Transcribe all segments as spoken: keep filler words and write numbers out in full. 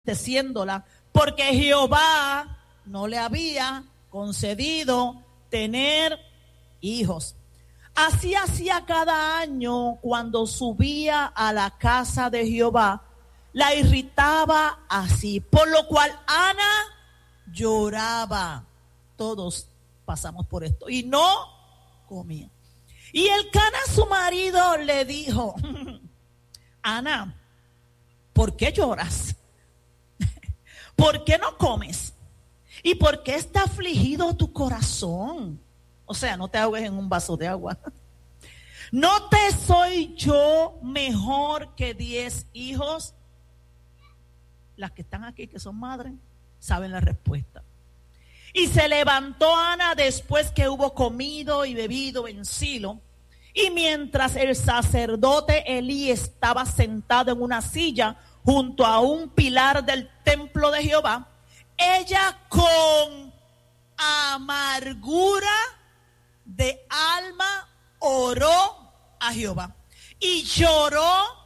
enalteciéndola, porque Jehová no le había concedido tener hijos. Así hacía cada año cuando subía a la casa de Jehová, la irritaba así, por lo cual Ana lloraba. Todos pasamos por esto y no comía. Y Elcana, su marido, le dijo: Ana, ¿por qué lloras? ¿Por qué no comes? ¿Y por qué está afligido tu corazón? O sea, no te ahogues en un vaso de agua. ¿No te soy yo mejor que diez hijos? Las que están aquí, que son madres, saben la respuesta. Y se levantó Ana después que hubo comido y bebido en Silo. Y mientras el sacerdote Elí estaba sentado en una silla junto a un pilar del templo de Jehová, ella con amargura de alma oró a Jehová y lloró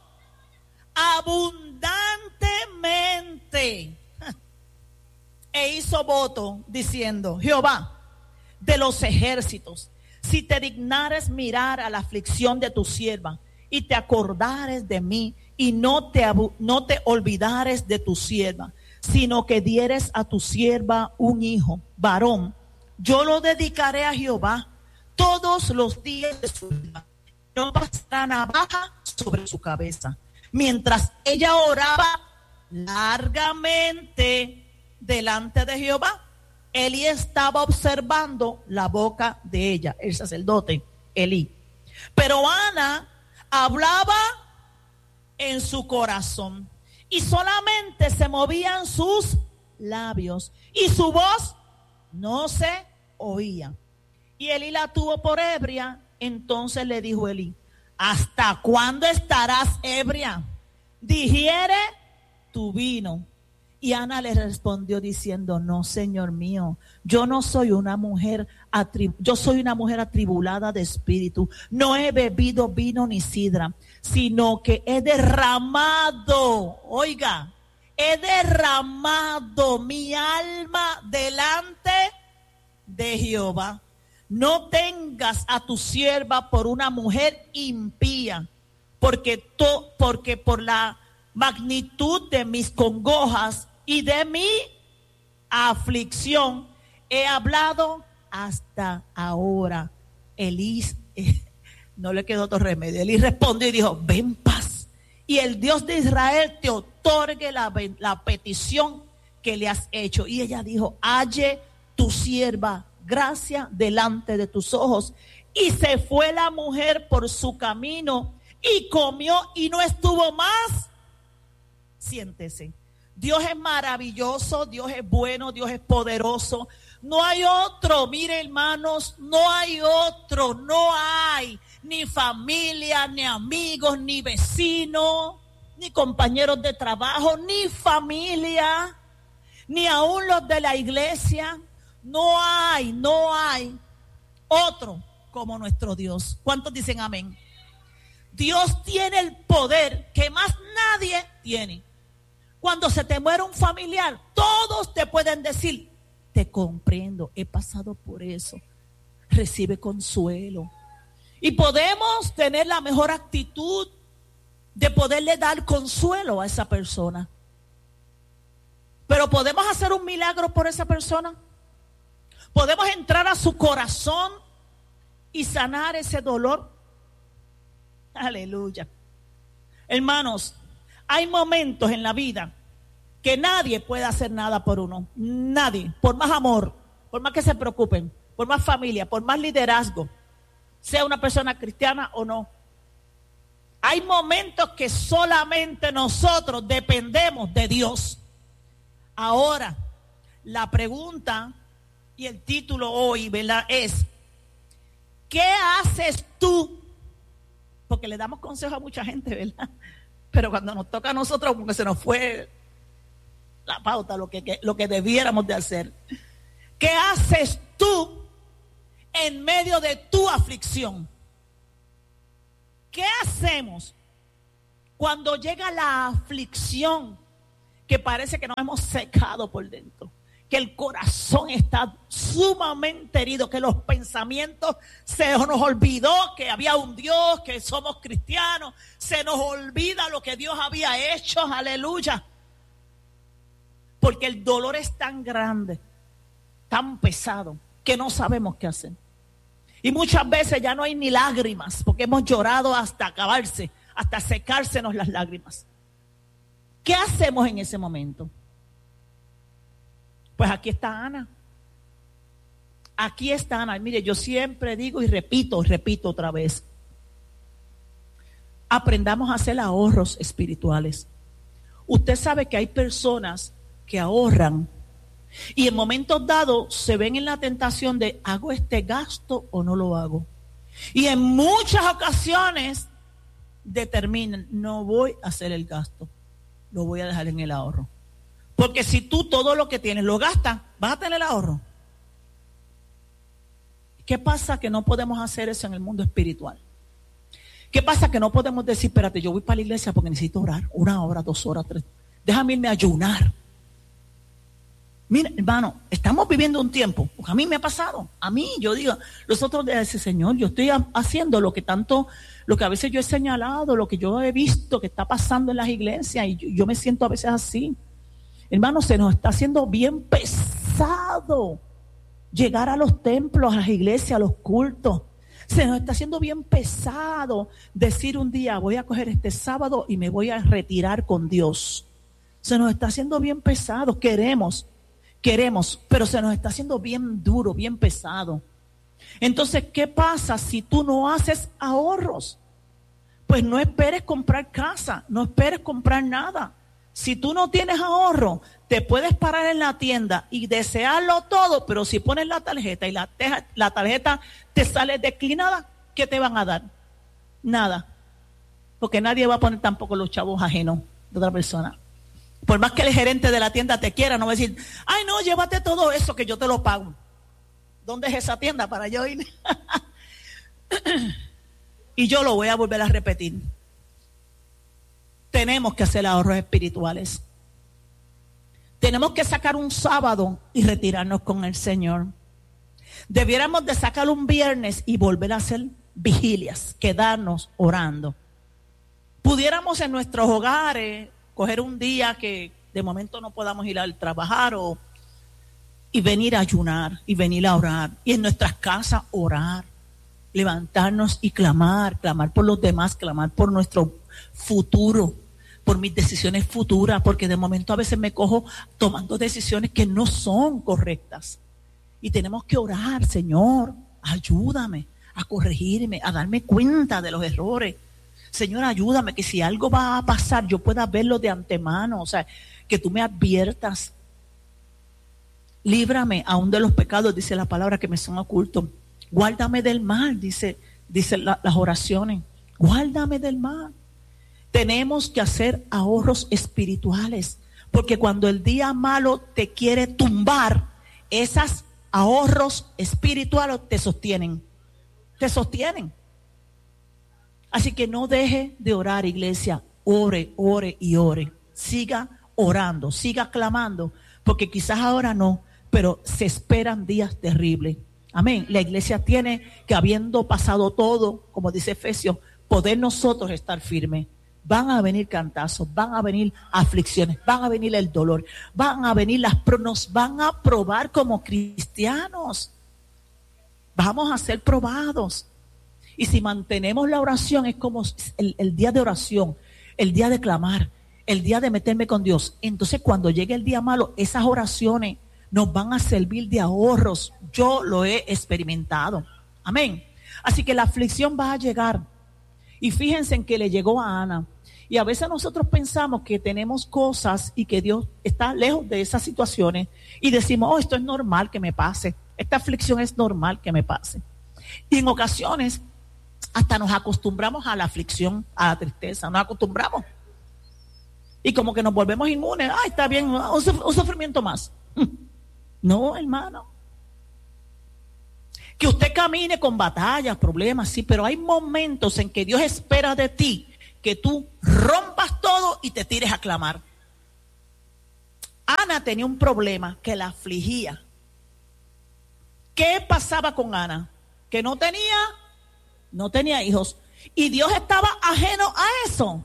abundantemente e hizo voto diciendo: Jehová de los ejércitos, si te dignares mirar a la aflicción de tu sierva y te acordares de mí y no te, no te olvidares de tu sierva, sino que dieres a tu sierva un hijo varón, yo lo dedicaré a Jehová todos los días de su vida. No pasará navaja sobre su cabeza. Mientras ella oraba largamente delante de Jehová, Elí estaba observando la boca de ella, el sacerdote Elí. Pero Ana hablaba en su corazón y solamente se movían sus labios y su voz no se oía. Y Elí la tuvo por ebria. Entonces le dijo Elí: ¿hasta cuándo estarás ebria? Digiere tu vino. Y Ana le respondió diciendo: no, Señor mío, yo no soy una mujer atrib- yo soy una mujer atribulada de espíritu. No he bebido vino ni sidra, sino que he derramado, oiga, he derramado mi alma delante de Jehová. No tengas a tu sierva por una mujer impía, porque, to, porque por la magnitud de mis congojas y de mi aflicción he hablado hasta ahora. Elí, eh, no le quedó otro remedio. Elí respondió y dijo: ven paz, y el Dios de Israel te otorgue la, la petición que le has hecho. Y ella dijo: halle tu sierva gracia delante de tus ojos. Y se fue la mujer por su camino y comió y no estuvo más. Siéntese. Dios es maravilloso, Dios es bueno, Dios es poderoso. No hay otro, mire hermanos, no hay otro, no hay ni familia, ni amigos, ni vecinos, ni compañeros de trabajo, ni familia, ni aún los de la iglesia. No hay, no hay otro como nuestro Dios. ¿Cuántos dicen amén? Dios tiene el poder que más nadie tiene. Cuando se te muere un familiar, todos te pueden decir: te comprendo, he pasado por eso. Recibe consuelo. Y podemos tener la mejor actitud de poderle dar consuelo a esa persona. Pero ¿podemos hacer un milagro por esa persona? ¿Podemos entrar a su corazón y sanar ese dolor? Aleluya. Hermanos, hay momentos en la vida que nadie puede hacer nada por uno. Nadie. Por más amor, por más que se preocupen, por más familia, por más liderazgo, sea una persona cristiana o no. Hay momentos que solamente nosotros dependemos de Dios. Ahora, la pregunta y el título hoy, ¿verdad?, es: ¿qué haces tú? Porque le damos consejo a mucha gente, ¿verdad? Pero cuando nos toca a nosotros, como que se nos fue la pauta, lo que, que, lo que debiéramos de hacer. ¿Qué haces tú en medio de tu aflicción? ¿Qué hacemos cuando llega la aflicción que parece que nos hemos secado por dentro, que el corazón está sumamente herido, que los pensamientos se nos olvidó que había un Dios, que somos cristianos, se nos olvida lo que Dios había hecho, aleluya, porque el dolor es tan grande, tan pesado, que no sabemos qué hacer. Y muchas veces ya no hay ni lágrimas, porque hemos llorado hasta acabarse, hasta secársenos las lágrimas. ¿Qué hacemos en ese momento? Pues aquí está Ana. Aquí está Ana. Mire, yo siempre digo y repito, repito otra vez. Aprendamos a hacer ahorros espirituales. Usted sabe que hay personas que ahorran y en momentos dados se ven en la tentación de ¿hago este gasto o no lo hago? Y en muchas ocasiones determinan, no voy a hacer el gasto, lo voy a dejar en el ahorro. Porque si tú todo lo que tienes lo gastas, vas a tener ahorro. ¿Qué pasa que no podemos hacer eso en el mundo espiritual? ¿Qué pasa que no podemos decir, espérate, yo voy para la iglesia porque necesito orar, una hora, dos horas, tres, déjame irme a ayunar? Mira, hermano, estamos viviendo un tiempo, porque a mí me ha pasado, a mí, yo digo, los otros de ese Señor, yo estoy haciendo lo que tanto, lo que a veces yo he señalado, lo que yo he visto que está pasando en las iglesias, y yo, yo me siento a veces así. Hermano, se nos está haciendo bien pesado llegar a los templos, a las iglesias, a los cultos. Se nos está haciendo bien pesado decir un día, voy a coger este sábado y me voy a retirar con Dios. Se nos está haciendo bien pesado, queremos, queremos, pero se nos está haciendo bien duro, bien pesado. Entonces, ¿qué pasa si tú no haces ahorros? Pues no esperes comprar casa, no esperes comprar nada. Si tú no tienes ahorro, te puedes parar en la tienda y desearlo todo, pero si pones la tarjeta y la, teja, la tarjeta te sale declinada, ¿qué te van a dar? Nada. Porque nadie va a poner tampoco los chavos ajenos de otra persona. Por más que el gerente de la tienda te quiera, no va a decir, ay no, llévate todo eso que yo te lo pago. ¿Dónde es esa tienda para yo ir? Y yo lo voy a volver a repetir. Tenemos que hacer ahorros espirituales. Tenemos que sacar un sábado y retirarnos con el Señor. Debiéramos de sacar un viernes y volver a hacer vigilias, quedarnos orando. Pudiéramos en nuestros hogares coger un día que de momento no podamos ir al trabajar o, y venir a ayunar y venir a orar. Y en nuestras casas orar, levantarnos y clamar, clamar por los demás, clamar por nuestro futuro, por mis decisiones futuras, porque de momento a veces me cojo tomando decisiones que no son correctas. Y tenemos que orar, Señor, ayúdame a corregirme, a darme cuenta de los errores. Señor, ayúdame que si algo va a pasar, yo pueda verlo de antemano, o sea, que tú me adviertas. Líbrame aún de los pecados, dice la palabra, que me son ocultos. Guárdame del mal, dice, dice la, las oraciones. Guárdame del mal. Tenemos que hacer ahorros espirituales, porque cuando el día malo te quiere tumbar, esos ahorros espirituales te sostienen, te sostienen. Así que no deje de orar, iglesia, ore, ore y ore. Siga orando, siga clamando, porque quizás ahora no, pero se esperan días terribles. Amén. La iglesia tiene que, habiendo pasado todo, como dice Efesios, poder nosotros estar firmes. Van a venir cantazos, van a venir aflicciones, van a venir el dolor, van a venir las pruebas, nos van a probar como cristianos. Vamos a ser probados. Y si mantenemos la oración, es como el, el día de oración, el día de clamar, el día de meterme con Dios. Entonces, cuando llegue el día malo, esas oraciones nos van a servir de ahorros. Yo lo he experimentado. Amén. Así que la aflicción va a llegar. Y fíjense en que le llegó a Ana. Y a veces nosotros pensamos que tenemos cosas y que Dios está lejos de esas situaciones. Y decimos, oh, esto es normal que me pase. Esta aflicción es normal que me pase. Y en ocasiones hasta nos acostumbramos a la aflicción, a la tristeza. Nos acostumbramos. Y como que nos volvemos inmunes. Ay, está bien, un, un sufrimiento más. No, hermano. Que usted camine con batallas, problemas, sí, pero hay momentos en que Dios espera de ti que tú rompas todo y te tires a clamar. Ana tenía un problema que la afligía. ¿Qué pasaba con Ana? Que no tenía, no tenía hijos. Y Dios estaba ajeno a eso.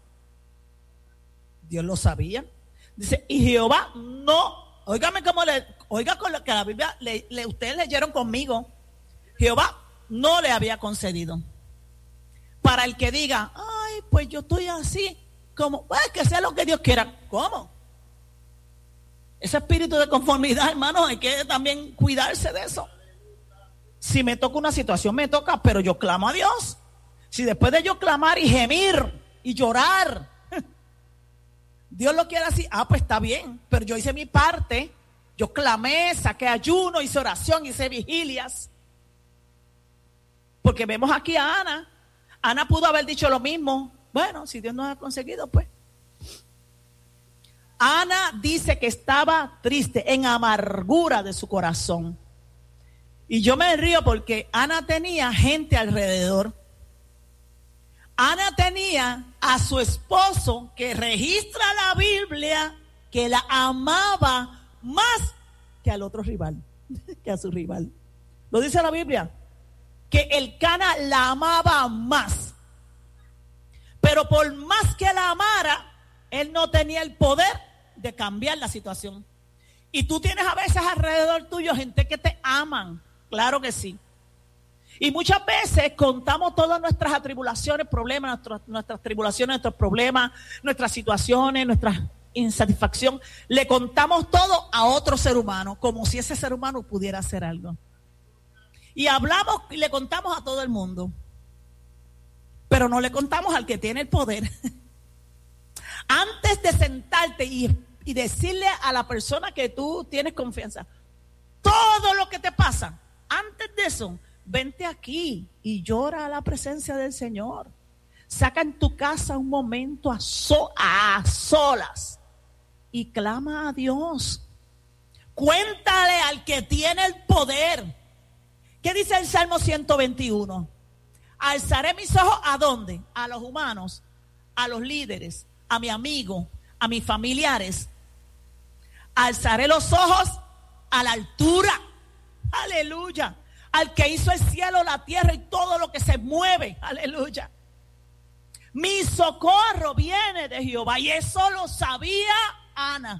Dios lo sabía. Dice, y Jehová no, óigame como le, oiga con lo que la Biblia, le, le, ustedes leyeron conmigo. Jehová no le había concedido. Para el que diga, ay, pues yo estoy así, como, pues que sea lo que Dios quiera. ¿Cómo? Ese espíritu de conformidad, hermano, hay que también cuidarse de eso. Si me toca una situación, me toca, pero yo clamo a Dios. Si después de yo clamar y gemir y llorar, Dios lo quiere así, ah, pues está bien, pero yo hice mi parte. Yo clamé, saqué ayuno, hice oración, hice vigilias. Porque vemos aquí a Ana. Ana pudo haber dicho lo mismo. Bueno, si Dios no ha conseguido, pues. Ana dice que estaba triste, en amargura de su corazón. Y yo me río porque Ana tenía gente alrededor. Ana tenía a su esposo, que registra la Biblia, que la amaba más que al otro rival, que a su rival. Lo dice la Biblia, que Elcana la amaba más. Pero por más que la amara, él no tenía el poder de cambiar la situación. Y tú tienes a veces alrededor tuyo gente que te aman, claro que sí. Y muchas veces contamos todas nuestras atribulaciones, problemas, nuestras, nuestras tribulaciones, nuestros problemas, nuestras situaciones, nuestra insatisfacción. Le contamos todo a otro ser humano, como si ese ser humano pudiera hacer algo. Y hablamos y le contamos a todo el mundo. Pero no le contamos al que tiene el poder. Antes de sentarte y, y decirle a la persona que tú tienes confianza todo lo que te pasa, antes de eso, vente aquí y llora a la presencia del Señor. Saca en tu casa un momento a, so, a solas y clama a Dios. Cuéntale al que tiene el poder. ¿Qué dice el Salmo ciento veintiuno? Alzaré mis ojos ¿a dónde? A los humanos, a los líderes, a mi amigo, a mis familiares. Alzaré los ojos a la altura. Aleluya. Al que hizo el cielo, la tierra y todo lo que se mueve. Aleluya. Mi socorro viene de Jehová. Y eso lo sabía Ana.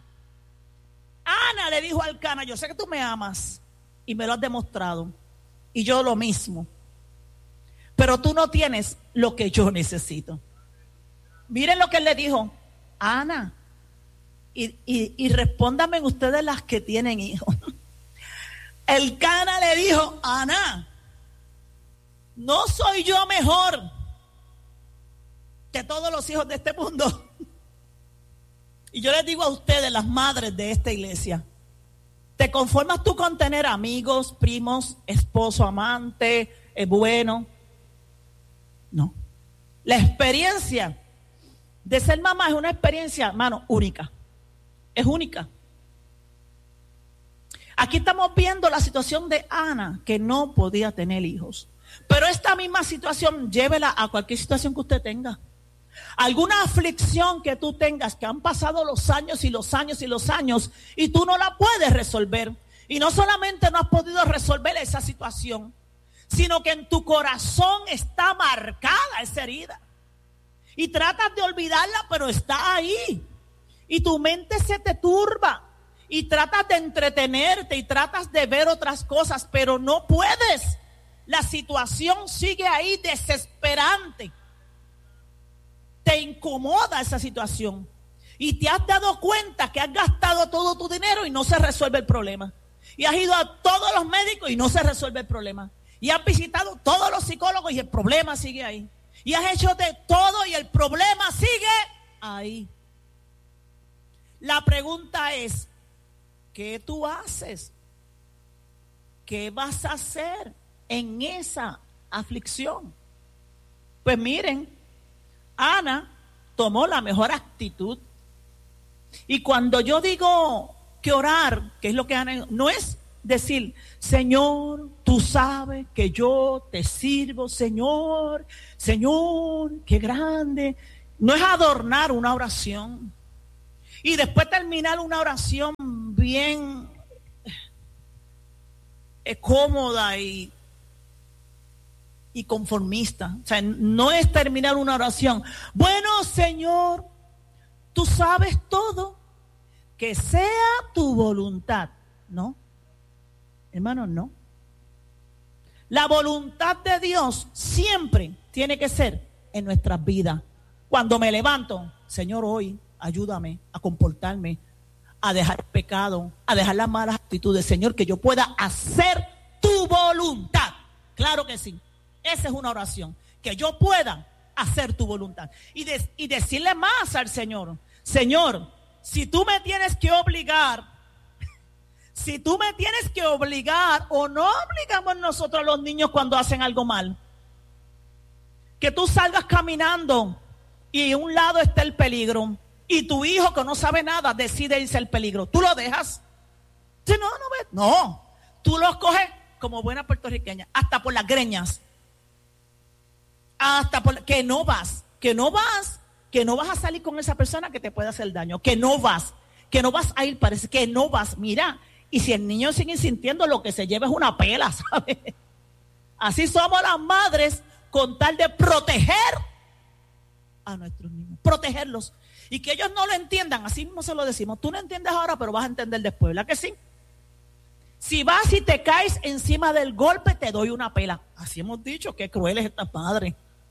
Ana le dijo a Elcana, yo sé que tú me amas y me lo has demostrado. Y yo lo mismo. Pero tú no tienes lo que yo necesito. Miren lo que él le dijo. Ana, y, y, y respóndanme ustedes las que tienen hijos. Elcana le dijo, Ana, no soy yo mejor que todos los hijos de este mundo. Y yo les digo a ustedes, las madres de esta iglesia, ¿te conformas tú con tener amigos, primos, esposo, amante, eh, bueno? No. La experiencia de ser mamá es una experiencia, hermano, única. Es única. Aquí estamos viendo la situación de Ana, que no podía tener hijos. Pero esta misma situación, llévela a cualquier situación que usted tenga. Alguna aflicción que tú tengas, que han pasado los años y los años y los años, y tú no la puedes resolver. Y no solamente no has podido resolver esa situación, sino que en tu corazón está marcada esa herida. Y tratas de olvidarla, pero está ahí. Y tu mente se te turba. Y tratas de entretenerte y tratas de ver otras cosas, pero no puedes. La situación sigue ahí desesperante. Te incomoda esa situación. Y te has dado cuenta que has gastado todo tu dinero y no se resuelve el problema. Y has ido a todos los médicos y no se resuelve el problema. Y has visitado todos los psicólogos y el problema sigue ahí. Y has hecho de todo y el problema sigue ahí. La pregunta es, ¿qué tú haces? ¿Qué vas a hacer en esa aflicción? Pues miren, Ana tomó la mejor actitud. Y cuando yo digo que orar, que es lo que Ana, no es decir, Señor, tú sabes que yo te sirvo, Señor, Señor, qué grande. No es adornar una oración. Y después terminar una oración bien eh, cómoda y, y conformista. O sea, no es terminar una oración. Bueno, Señor, tú sabes todo, que sea tu voluntad. No, hermano, no. La voluntad de Dios siempre tiene que ser en nuestras vidas. Cuando me levanto, Señor, hoy ayúdame a comportarme, a dejar el pecado, a dejar las malas actitudes, Señor, que yo pueda hacer tu voluntad. Claro que sí. Esa es una oración, que yo pueda hacer tu voluntad. Y, de, y decirle más al Señor, Señor, si tú me tienes que obligar, si tú me tienes que obligar, o no obligamos nosotros a los niños cuando hacen algo mal, que tú salgas caminando y a un lado está el peligro, y tu hijo que no sabe nada decide irse al peligro, ¿tú lo dejas? Si no, no ves. No, tú los coges como buena puertorriqueña, hasta por las greñas, hasta por que no vas, que no vas, que no vas a salir con esa persona que te puede hacer daño, que no vas, que no vas a ir, parece que no vas, mira. Y si el niño sigue sintiendo, lo que se lleva es una pela, ¿sabes? Así somos las madres, con tal de proteger a nuestros niños, protegerlos. Y que ellos no lo entiendan, así mismo se lo decimos. Tú no entiendes ahora, pero vas a entender después, ¿verdad que sí? Si vas y te caes encima del golpe, te doy una pela. Así hemos dicho, qué crueles estas madres.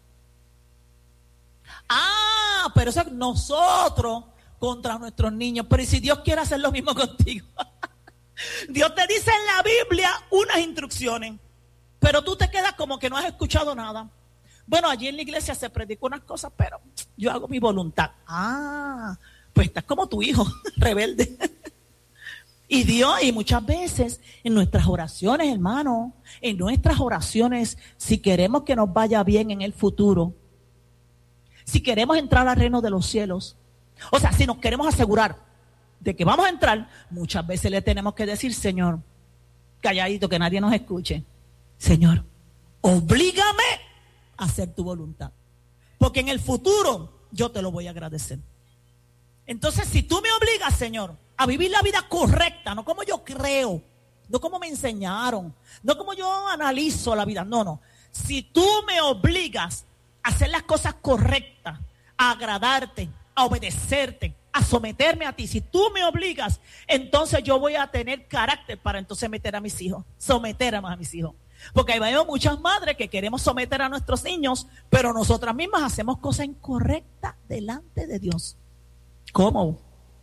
Ah, pero eso es nosotros contra nuestros niños. Pero ¿y si Dios quiere hacer lo mismo contigo? Dios te dice en la Biblia unas instrucciones, pero tú te quedas como que no has escuchado nada. Bueno, allí en la iglesia se predicó unas cosas, pero yo hago mi voluntad. Ah, pues estás como tu hijo, rebelde. Y Dios, y muchas veces en nuestras oraciones, hermano, en nuestras oraciones, si queremos que nos vaya bien en el futuro, si queremos entrar al reino de los cielos, o sea, si nos queremos asegurar de que vamos a entrar, muchas veces le tenemos que decir, Señor, calladito, que nadie nos escuche, Señor, oblígame a hacer tu voluntad, porque en el futuro yo te lo voy a agradecer. Entonces, si tú me obligas, Señor, a vivir la vida correcta, no como yo creo, no como me enseñaron, no como yo analizo la vida, no, no. Si tú me obligas a hacer las cosas correctas, a agradarte, a obedecerte, a someterme a ti, si tú me obligas, entonces yo voy a tener carácter para entonces meter a mis hijos, someter a mis hijos. Porque hay muchas madres que queremos someter a nuestros niños, pero nosotras mismas hacemos cosas incorrectas delante de Dios. ¿Cómo?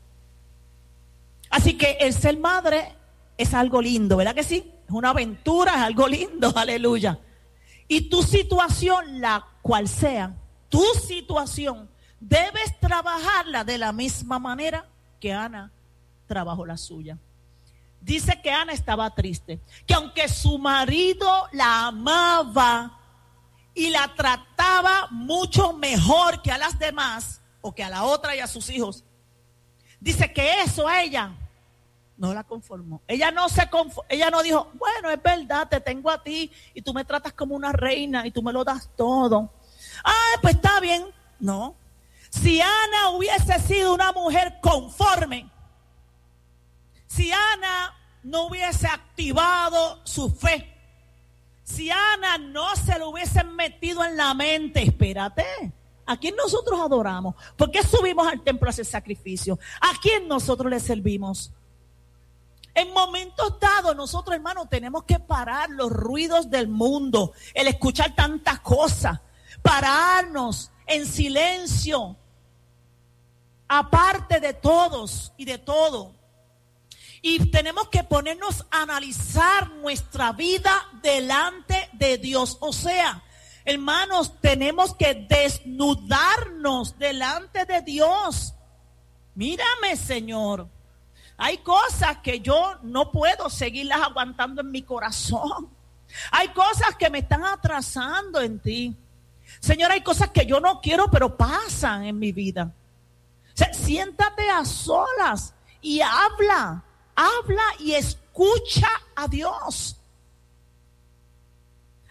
Así que el ser madre es algo lindo, ¿verdad que sí? Es una aventura, es algo lindo, aleluya. Y tu situación, la cual sea, tu situación, debes trabajarla de la misma manera que Ana trabajó la suya. Dice que Ana estaba triste, que aunque su marido la amaba y la trataba mucho mejor que a las demás, o que a la otra y a sus hijos, dice que eso a ella no la conformó. Ella no se conformó, ella no dijo, bueno, es verdad, te tengo a ti y tú me tratas como una reina y tú me lo das todo. Ah, pues está bien. No. Si Ana hubiese sido una mujer conforme, si Ana no hubiese activado su fe, si Ana no se lo hubiese metido en la mente, espérate, ¿a quién nosotros adoramos? ¿Por qué subimos al templo a hacer sacrificio? ¿A quién nosotros le servimos? En momentos dados, nosotros, hermanos, tenemos que parar los ruidos del mundo, el escuchar tantas cosas, pararnos en silencio, aparte de todos y de todo. Y tenemos que ponernos a analizar nuestra vida delante de Dios. O sea, hermanos, tenemos que desnudarnos delante de Dios. Mírame, Señor. Hay cosas que yo no puedo seguirlas aguantando en mi corazón. Hay cosas que me están atrasando en ti. Señor, hay cosas que yo no quiero, pero pasan en mi vida. O sea, siéntate a solas y habla. Habla y escucha a Dios.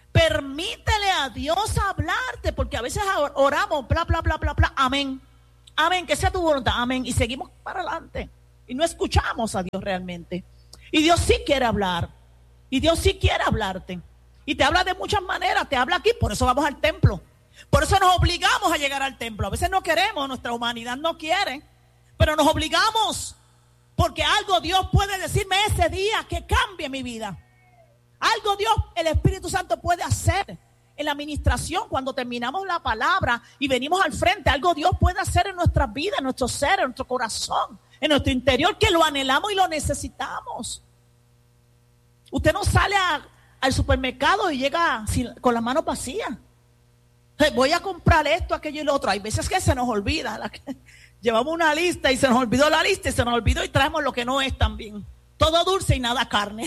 Permítele a Dios hablarte, porque a veces oramos, bla, bla, bla, bla, bla, amén. Amén, que sea tu voluntad. Amén. Y seguimos para adelante. Y no escuchamos a Dios realmente. Y Dios sí quiere hablar. Y Dios sí quiere hablarte. Y te habla de muchas maneras. Te habla aquí. Por eso vamos al templo. Por eso nos obligamos a llegar al templo. A veces no queremos. Nuestra humanidad no quiere. Pero nos obligamos. Porque algo Dios puede decirme ese día que cambie mi vida. Algo Dios, el Espíritu Santo puede hacer en la administración cuando terminamos la palabra y venimos al frente. Algo Dios puede hacer en nuestras vidas, en nuestro ser, en nuestro corazón, en nuestro interior, que lo anhelamos y lo necesitamos. Usted no sale a, al supermercado y llega sin, con las manos vacías. Voy a comprar esto, aquello y lo otro. Hay veces que se nos olvida. La que, llevamos una lista y se nos olvidó la lista y se nos olvidó y traemos lo que no es también. Todo dulce y nada carne.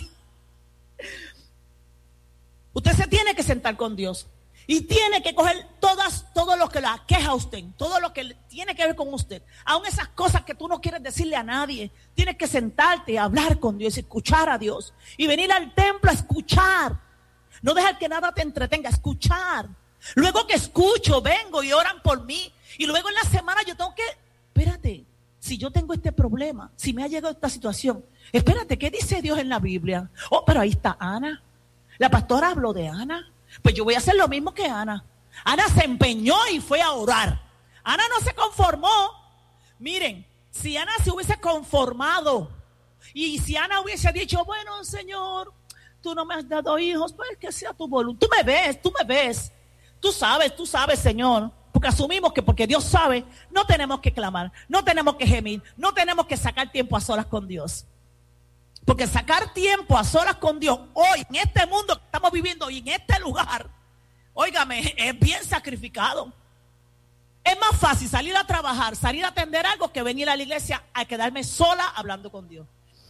Usted se tiene que sentar con Dios y tiene que coger todas, todo lo que la queja a usted, todo lo que tiene que ver con usted, aun esas cosas que tú no quieres decirle a nadie. Tienes que sentarte y hablar con Dios, escuchar a Dios y venir al templo a escuchar. No dejar que nada te entretenga, escuchar. Luego que escucho, vengo y oran por mí. Y luego en la semana yo tengo que, espérate, si yo tengo este problema, si me ha llegado esta situación, espérate, ¿qué dice Dios en la Biblia? Oh, pero ahí está Ana. La pastora habló de Ana. Pues yo voy a hacer lo mismo que Ana. Ana se empeñó y fue a orar. Ana no se conformó. Miren, si Ana se hubiese conformado y si Ana hubiese dicho, bueno, Señor, tú no me has dado hijos, pues que sea tu voluntad. Tú me ves, tú me ves. Tú sabes, tú sabes, Señor. Porque asumimos que porque Dios sabe, no tenemos que clamar, no tenemos que gemir, no tenemos que sacar tiempo a solas con Dios. Porque sacar tiempo a solas con Dios hoy, en este mundo que estamos viviendo y en este lugar, óigame, es bien sacrificado. Es más fácil salir a trabajar, salir a atender algo que venir a la iglesia a quedarme sola hablando con Dios.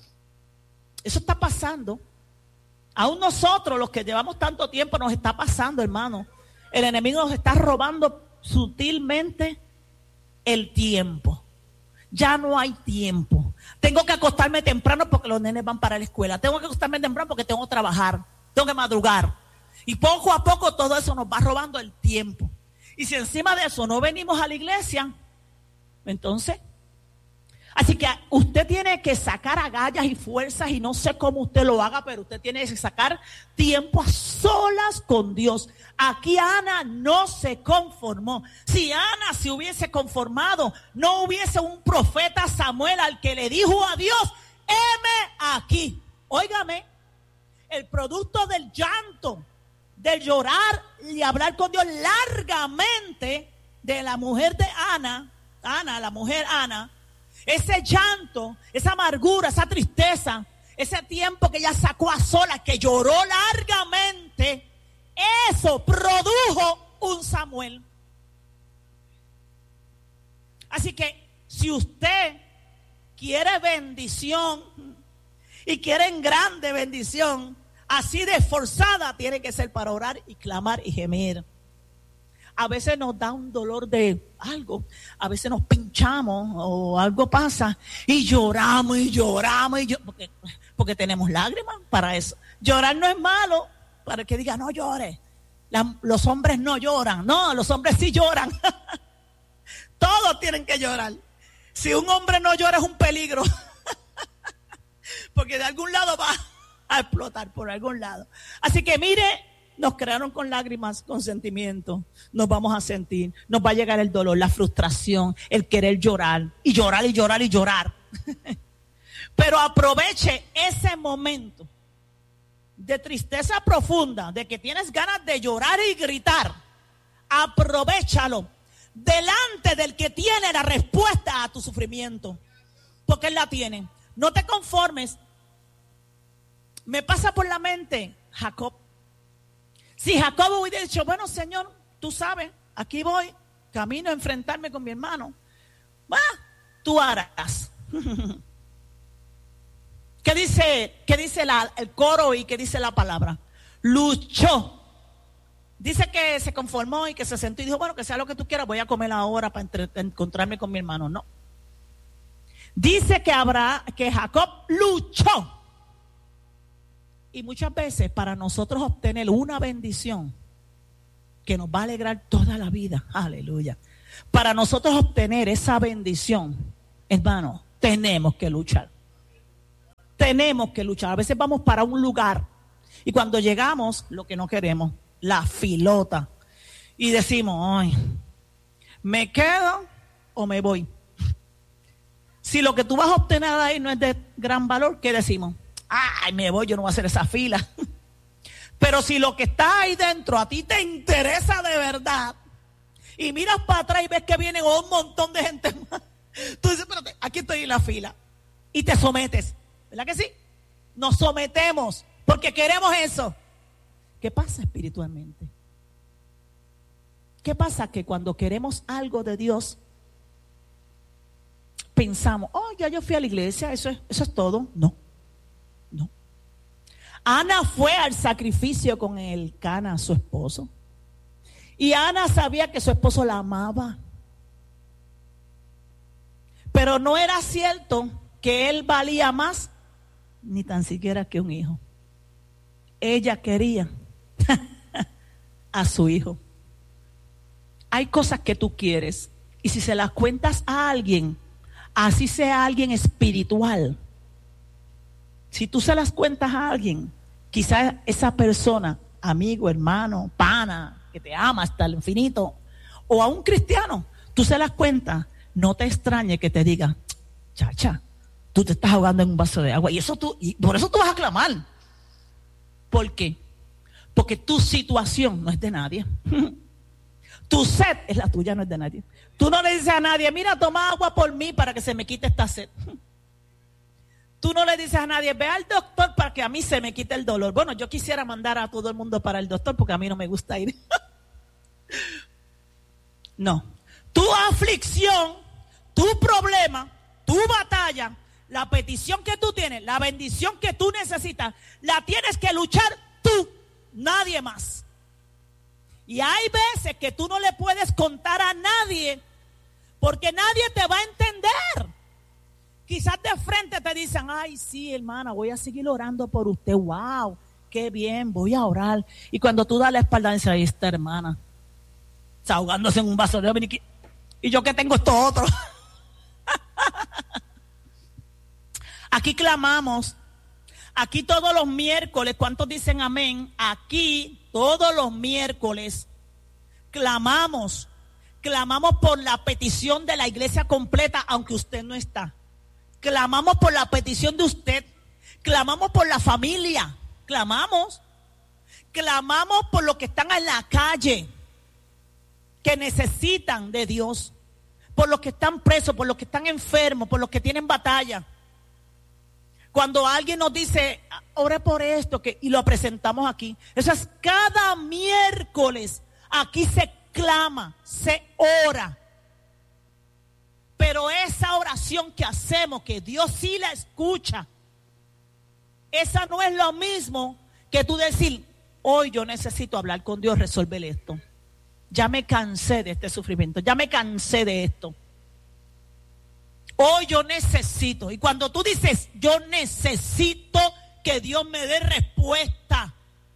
Eso está pasando. Aún nosotros, los que llevamos tanto tiempo, nos está pasando, hermano. El enemigo nos está robando sutilmente el tiempo. Ya no hay tiempo. Tengo que acostarme temprano porque los nenes van para la escuela. Tengo que acostarme temprano porque tengo que trabajar. Tengo que madrugar. Y poco a poco todo eso nos va robando el tiempo. Y si encima de eso no venimos a la iglesia, entonces... Así que usted tiene que sacar agallas y fuerzas y no sé cómo usted lo haga, pero usted tiene que sacar tiempo a solas con Dios. Aquí Ana no se conformó. Si Ana se hubiese conformado, no hubiese un profeta Samuel al que le dijo a Dios, heme aquí. Óigame, el producto del llanto, del llorar y hablar con Dios largamente de la mujer de Ana, Ana, la mujer Ana, ese llanto, esa amargura, esa tristeza, ese tiempo que ella sacó a solas, que lloró largamente, eso produjo un Samuel. Así que si usted quiere bendición y quiere en grande bendición, así de esforzada tiene que ser para orar y clamar y gemir. A veces nos da un dolor de algo, a veces nos pinchamos o algo pasa y lloramos y lloramos y lloramos, porque, porque tenemos lágrimas para eso. Llorar no es malo, para que diga no llore. La, los hombres no lloran, no, los hombres sí lloran. Todos tienen que llorar. Si un hombre no llora es un peligro, porque de algún lado va a explotar, por algún lado. Así que mire, nos crearon con lágrimas, con sentimientos. Nos vamos a sentir, nos va a llegar el dolor, la frustración, el querer llorar y llorar y llorar y llorar. Pero aproveche ese momento de tristeza profunda, de que tienes ganas de llorar y gritar. Aprovéchalo delante del que tiene la respuesta a tu sufrimiento, porque él la tiene. No te conformes. Me pasa por la mente Jacob. Si Jacob hubiera dicho, bueno, Señor, tú sabes, aquí voy, camino a enfrentarme con mi hermano, va, tú harás. ¿Qué dice, qué dice la, el coro y qué dice la palabra? Luchó. Dice que se conformó y que se sentó y dijo, bueno, que sea lo que tú quieras, voy a comer ahora para entre, encontrarme con mi hermano. No. Dice que, habrá, que Jacob luchó. Y muchas veces para nosotros obtener una bendición que nos va a alegrar toda la vida, aleluya, Para nosotros obtener esa bendición, hermano, tenemos que luchar. Tenemos que luchar. A veces vamos para un lugar y cuando llegamos, lo que no queremos, la filota. Y decimos, ay, ¿me quedo o me voy? Si lo que tú vas a obtener ahí no es de gran valor, ¿qué decimos? Ay, me voy, yo no voy a hacer esa fila. Pero si lo que está ahí dentro a ti te interesa de verdad, y miras para atrás y ves que vienen un montón de gente más, tú dices, espérate, aquí estoy en la fila. Y te sometes, ¿verdad que sí? Nos sometemos porque queremos eso. ¿Qué pasa espiritualmente? ¿Qué pasa? Que cuando queremos algo de Dios, pensamos, oh, ya yo fui a la iglesia, eso es, eso es todo. No, no. Ana fue al sacrificio con el Cana, su esposo. Y Ana sabía que su esposo la amaba. Pero no era cierto que él valía más, ni tan siquiera que un hijo. Ella quería a su hijo. Hay cosas que tú quieres, y si se las cuentas a alguien, así sea alguien espiritual, si tú se las cuentas a alguien, quizás esa persona, amigo, hermano, pana, que te ama hasta el infinito, o a un cristiano, tú se las cuentas, no te extrañe que te diga, chacha, tú te estás ahogando en un vaso de agua, y eso tú, y por eso tú vas a clamar. ¿Por qué? Porque tu situación no es de nadie. Tu sed es la tuya, no es de nadie. Tú no le dices a nadie, mira, toma agua por mí para que se me quite esta sed. Tú no le dices a nadie, ve al doctor para que a mí se me quite el dolor. Bueno, yo quisiera mandar a todo el mundo para el doctor porque a mí no me gusta ir. No. Tu aflicción, tu problema, tu batalla, la petición que tú tienes, la bendición que tú necesitas, la tienes que luchar tú, nadie más. Y hay veces que tú no le puedes contar a nadie porque nadie te va a entender. Quizás de frente te dicen, ay, sí, hermana, voy a seguir orando por usted. Wow, qué bien, voy a orar. Y cuando tú das la espalda, dices, ahí está, hermana, está ahogándose en un vaso de agua. Y yo que tengo esto otro. Aquí clamamos. Aquí todos los miércoles, ¿cuántos dicen amén? Aquí todos los miércoles clamamos. Clamamos por la petición de la iglesia completa, aunque usted no está. Clamamos por la petición de usted. Clamamos por la familia. Clamamos. Clamamos por los que están en la calle, que necesitan de Dios. Por los que están presos, por los que están enfermos, por los que tienen batalla. Cuando alguien nos dice, ore por esto, que, y lo presentamos aquí. Eso es cada miércoles. Aquí se clama, se ora. Pero esa oración que hacemos, que Dios sí la escucha, esa no es lo mismo que tú decir, hoy yo necesito hablar con Dios, resolver esto. Ya me cansé de este sufrimiento, ya me cansé de esto. Hoy yo necesito, y cuando tú dices, yo necesito que Dios me dé respuesta,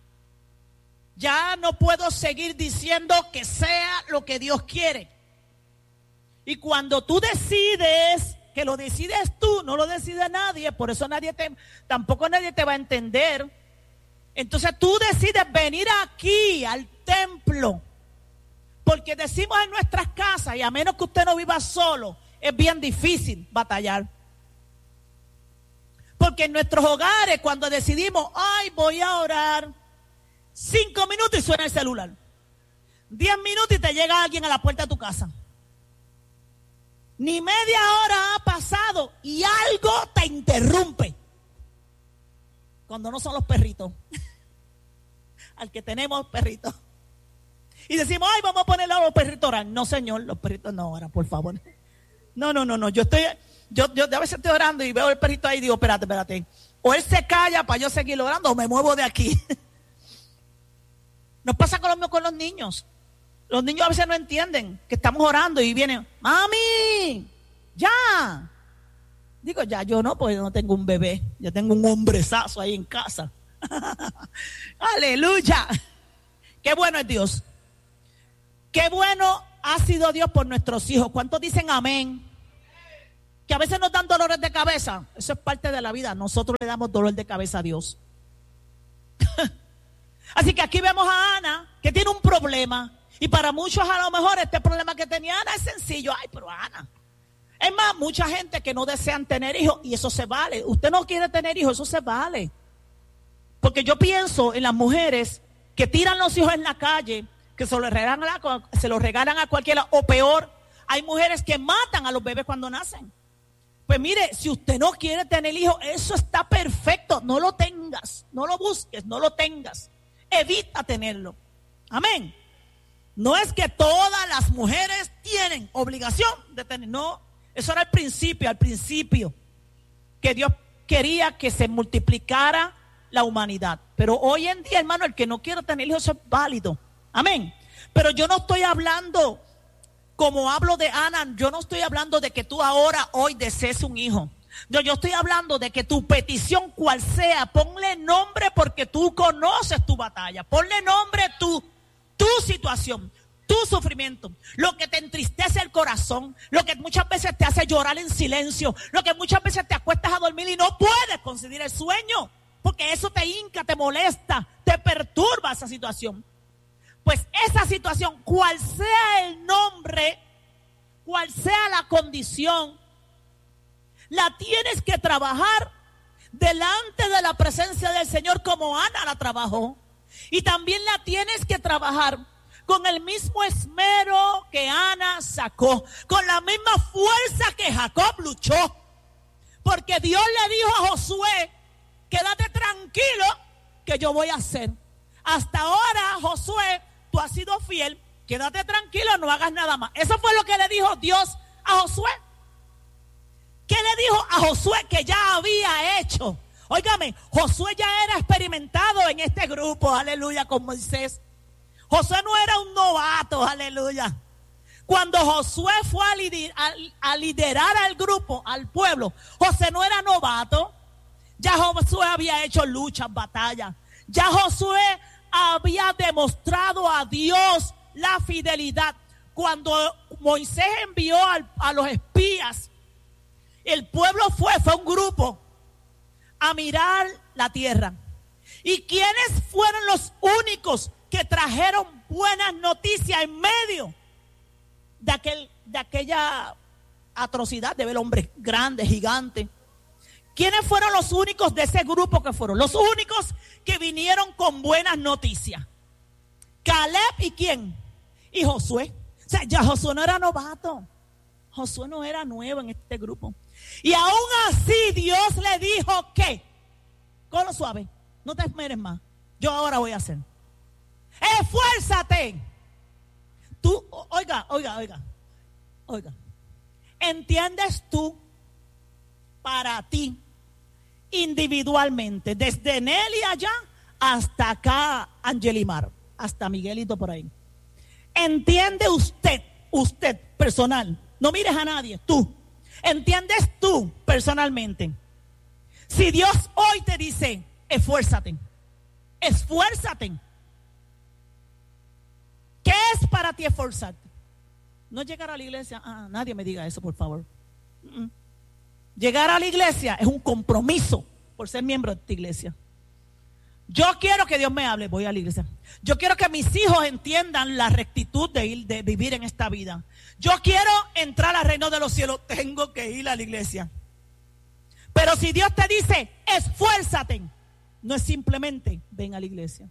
ya no puedo seguir diciendo que sea lo que Dios quiere. Y cuando tú decides, que lo decides tú, no lo decide nadie, por eso nadie te, tampoco nadie te va a entender. Entonces tú decides venir aquí al templo, porque decimos en nuestras casas, y a menos que usted no viva solo, es bien difícil batallar. Porque en nuestros hogares, cuando decidimos, ay, voy a orar, cinco minutos y suena el celular. Diez minutos y te llega alguien a la puerta de tu casa. Ni media hora ha pasado y algo te interrumpe. Cuando no son los perritos. Al que tenemos perritos. Y decimos, ay, vamos a ponerle a los perritos a orar. No, señor, los perritos no oran, por favor. No, no, no, no. Yo estoy, yo, yo a veces estoy orando y veo el perrito ahí y digo, espérate, espérate. O él se calla para yo seguir orando o me muevo de aquí. Nos pasa con los, con los niños. Los niños a veces no entienden que estamos orando y vienen, mami, ya. Digo, ya yo no, porque yo no tengo un bebé. Yo tengo un hombrezazo ahí en casa. Aleluya. Qué bueno es Dios. Qué bueno ha sido Dios por nuestros hijos. ¿Cuántos dicen amén? Que a veces nos dan dolores de cabeza. Eso es parte de la vida. Nosotros le damos dolor de cabeza a Dios. Así que aquí vemos a Ana, que tiene un problema. Y para muchos a lo mejor este problema que tenía Ana es sencillo. Ay, pero Ana. Es más, mucha gente que no desean tener hijos, y eso se vale. Usted no quiere tener hijos, eso se vale. Porque yo pienso en las mujeres que tiran los hijos en la calle, que se los regalan a, se los regalan a cualquiera, o peor, hay mujeres que matan a los bebés cuando nacen. Pues mire, si usted no quiere tener hijos, eso está perfecto, no lo tengas, no lo busques, no lo tengas, evita tenerlo. Amén. No es que todas las mujeres tienen obligación de tener, no, eso era al principio, al principio, que Dios quería que se multiplicara la humanidad. Pero hoy en día, hermano, el que no quiere tener hijos, eso es válido. Amén. Pero yo no estoy hablando, como hablo de Ana, yo no estoy hablando de que tú ahora, hoy desees un hijo. Yo, yo estoy hablando de que tu petición, cual sea, ponle nombre porque tú conoces tu batalla. Ponle nombre tu, tu situación, tu sufrimiento, lo que te entristece el corazón, lo que muchas veces te hace llorar en silencio, lo que muchas veces te acuestas a dormir y no puedes conseguir el sueño, porque eso te hinca, te molesta, te perturba esa situación. Pues esa situación, cual sea el nombre, cual sea la condición, la tienes que trabajar delante de la presencia del Señor como Ana la trabajó. Y también la tienes que trabajar con el mismo esmero que Ana sacó, con la misma fuerza que Jacob luchó. Porque Dios le dijo a Josué, quédate tranquilo que yo voy a hacer. Hasta ahora, Josué, tú has sido fiel, quédate tranquilo, no hagas nada más. Eso fue lo que le dijo Dios a Josué. ¿Qué le dijo a Josué que ya había hecho? Óigame, Josué ya era experimentado en este grupo, aleluya, con Moisés. Josué no era un novato, aleluya. Cuando Josué fue a liderar, a, a liderar al grupo, al pueblo, Josué no era novato. Ya Josué había hecho luchas, batallas. Ya Josué había demostrado a Dios la fidelidad. Cuando Moisés envió al, a los espías, el pueblo fue, fue un grupo a mirar la tierra. ¿Y quiénes fueron los únicos que trajeron buenas noticias en medio de, aquel, de aquella atrocidad de ver hombres grandes, gigantes? ¿Quiénes fueron los únicos de ese grupo que fueron? Los únicos que vinieron con buenas noticias. Caleb y ¿quién? Y Josué. O sea, ya Josué no era novato. Josué no era nuevo en este grupo. Y aún así Dios le dijo que, colo suave, no te esmeres más. Yo ahora voy a hacer. Esfuérzate. Tú, oiga, oiga, oiga, oiga. ¿Entiendes tú para ti individualmente, desde Nelly allá hasta acá Angelimar, hasta Miguelito por ahí? ¿Entiende usted, usted personal? No mires a nadie, tú. ¿Entiendes tú personalmente? Si Dios hoy te dice, esfuérzate, esfuérzate. ¿Qué es para ti esforzarte? No llegar a la iglesia, ah, nadie me diga eso, por favor. Mm-mm. Llegar a la iglesia es un compromiso por ser miembro de esta iglesia. Yo quiero que Dios me hable, voy a la iglesia. Yo quiero que mis hijos entiendan la rectitud de, ir, de vivir en esta vida. Yo quiero entrar al reino de los cielos, tengo que ir a la iglesia. Pero si Dios te dice, esfuérzate, no es simplemente ven a la iglesia.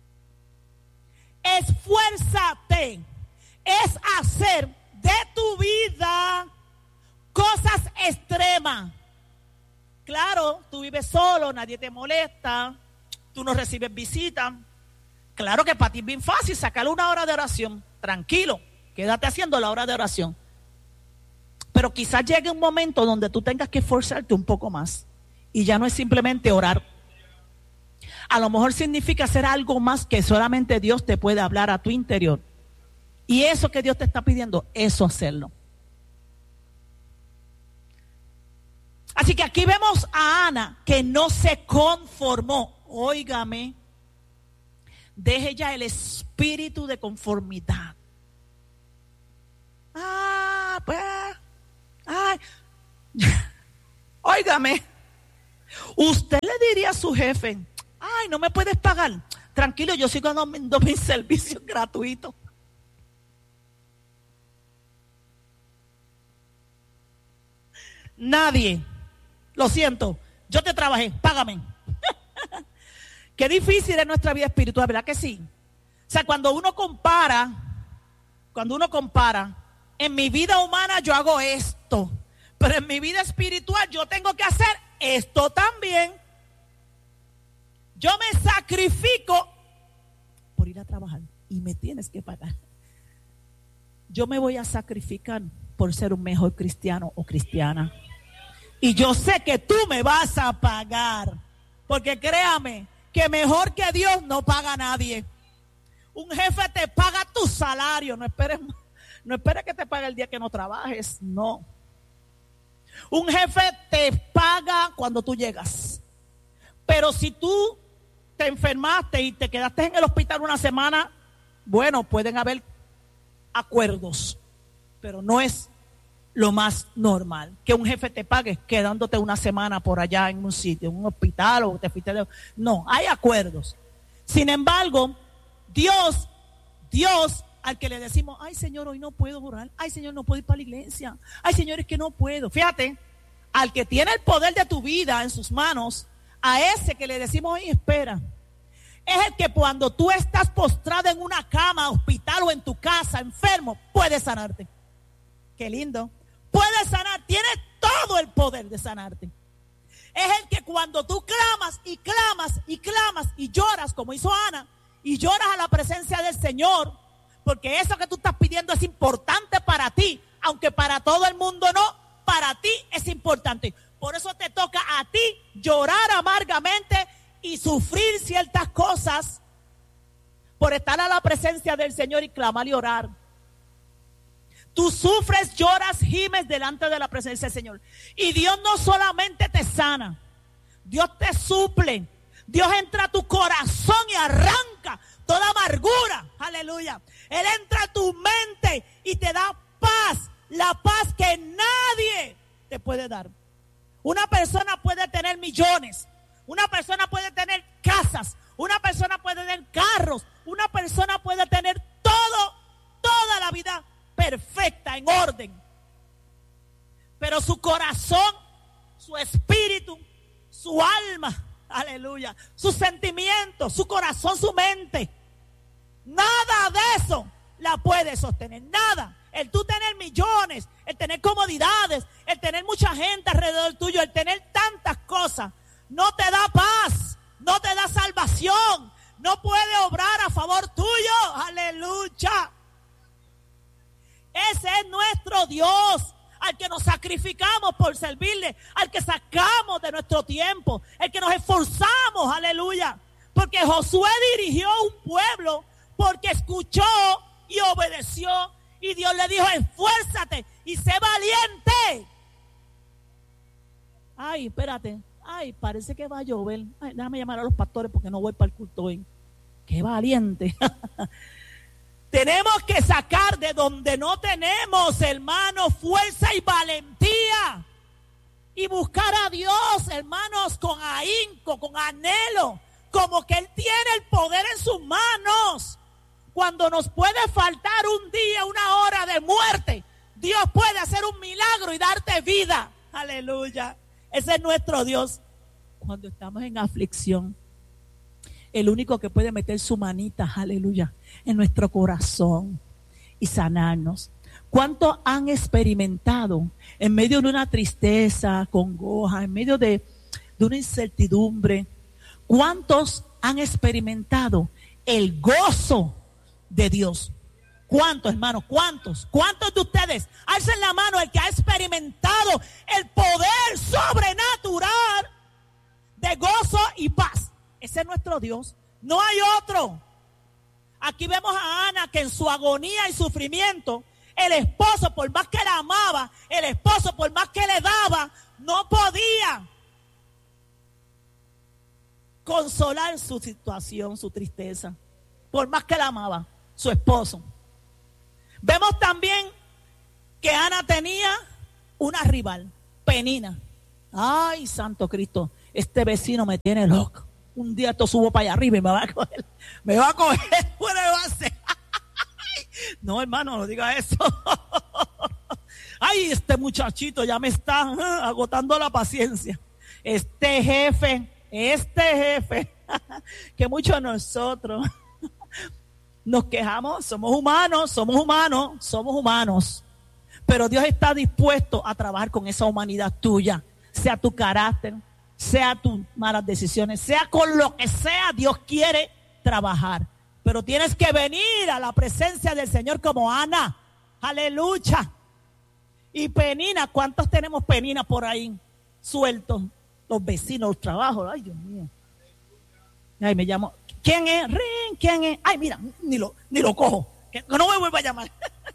Esfuérzate es hacer de tu vida cosas extremas. Claro, tú vives solo, nadie te molesta, tú no recibes visitas. Claro que para ti es bien fácil sacar una hora de oración. Tranquilo, quédate haciendo la hora de oración. Pero quizás llegue un momento donde tú tengas que esforzarte un poco más. Y ya no es simplemente orar. A lo mejor significa hacer algo más que solamente Dios te puede hablar a tu interior. Y eso que Dios te está pidiendo, eso hacerlo. Así que aquí vemos a Ana que no se conformó. Óigame, deje ya el espíritu de conformidad. Ah, pues, ay. Óigame, usted le diría a su jefe, ay, no me puedes pagar. Tranquilo, yo sigo dando mis servicios gratuitos. Nadie. Lo siento, yo te trabajé, págame. Qué difícil es nuestra vida espiritual, ¿verdad que sí? O sea, cuando uno compara, cuando uno compara, en mi vida humana yo hago esto, pero en mi vida espiritual yo tengo que hacer esto también. Yo me sacrifico por ir a trabajar y me tienes que pagar. Yo me voy a sacrificar por ser un mejor cristiano o cristiana. Y yo sé que tú me vas a pagar, porque créame que mejor que Dios no paga a nadie. Un jefe te paga tu salario, no esperes, no esperes que te pague el día que no trabajes, no. Un jefe te paga cuando tú llegas. Pero si tú te enfermaste y te quedaste en el hospital una semana, bueno, pueden haber acuerdos, pero no es lo más normal que un jefe te pague quedándote una semana por allá en un sitio, en un hospital o te fuiste de... No, hay acuerdos. Sin embargo, Dios, Dios al que le decimos, ay Señor, hoy no puedo orar, ay Señor, no puedo ir para la iglesia, ay Señor, es que no puedo. Fíjate, al que tiene el poder de tu vida en sus manos, a ese que le decimos, ay, espera, es el que cuando tú estás postrado en una cama, hospital o en tu casa, enfermo, puede sanarte. Qué lindo. Puede sanar, tiene todo el poder de sanarte. Es el que cuando tú clamas y clamas y clamas y lloras, como hizo Ana, y lloras a la presencia del Señor, porque eso que tú estás pidiendo es importante para ti, aunque para todo el mundo no, para ti es importante. Por eso te toca a ti llorar amargamente y sufrir ciertas cosas por estar a la presencia del Señor y clamar y orar. Tú sufres, lloras, gimes delante de la presencia del Señor. Y Dios no solamente te sana, Dios te suple. Dios entra a tu corazón y arranca toda amargura. Aleluya. Él entra a tu mente y te da paz. La paz que nadie te puede dar. Una persona puede tener millones. Una persona puede tener casas. Una persona puede tener carros. Una persona puede tener todo, toda la vida perfecta, en orden. Pero su corazón, su espíritu, su alma, aleluya, sus sentimientos, su corazón, su mente, nada de eso la puede sostener, nada. El tú tener millones, el tener comodidades, el tener mucha gente alrededor tuyo, el tener tantas cosas, no te da paz, no te da salvación, no puede obrar a favor tuyo, aleluya. Ese es nuestro Dios, al que nos sacrificamos por servirle, al que sacamos de nuestro tiempo, el que nos esforzamos, aleluya. Porque Josué dirigió un pueblo porque escuchó y obedeció. Y Dios le dijo, esfuérzate y sé valiente. Ay, espérate. Ay, parece que va a llover. Ay, déjame llamar a los pastores porque no voy para el culto hoy. Qué valiente. Tenemos que sacar de donde no tenemos, hermanos, fuerza y valentía. Y buscar a Dios, hermanos, con ahínco, con anhelo. Como que Él tiene el poder en sus manos. Cuando nos puede faltar un día, una hora de muerte, Dios puede hacer un milagro y darte vida. Aleluya. Ese es nuestro Dios. Cuando estamos en aflicción, el único que puede meter su manita, aleluya, en nuestro corazón y sanarnos. ¿Cuántos han experimentado en medio de una tristeza, congoja, en medio de, de una incertidumbre? ¿Cuántos han experimentado el gozo de Dios? ¿Cuántos, hermanos? ¿Cuántos? ¿Cuántos de ustedes? Alcen la mano el que ha experimentado el poder sobrenatural de gozo y paz. Ese es nuestro Dios. No hay otro. Aquí vemos a Ana que en su agonía y sufrimiento, el esposo, por más que la amaba, el esposo, por más que le daba, no podía consolar su situación, su tristeza. Por más que la amaba, su esposo. Vemos también que Ana tenía una rival, Penina. Ay, santo Cristo, este vecino me tiene loco. Un día esto subo para allá arriba y me va a coger, me va a coger fuera de base. No, hermano, no diga eso. Ay, este muchachito ya me está uh, agotando la paciencia. Este jefe, este jefe, que muchos de nosotros nos quejamos, somos humanos, somos humanos, somos humanos. Pero Dios está dispuesto a trabajar con esa humanidad tuya, sea tu carácter, sea tus malas decisiones, sea con lo que sea, Dios quiere trabajar. Pero tienes que venir a la presencia del Señor como Ana. Aleluya. Y Penina, ¿cuántos tenemos Penina por ahí sueltos? Los vecinos, los trabajos. Ay, Dios mío. Ay, me llamo. ¿Quién es? Rin, ¿quién es? Ay, mira, ni lo, ni lo cojo. Que no me vuelva a llamar.